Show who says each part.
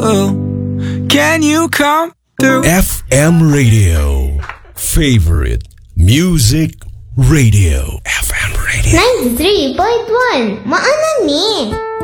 Speaker 1: Can you come through?
Speaker 2: FM Radio. Favorite Music Radio. FM Radio.
Speaker 3: 93.1 Maanani.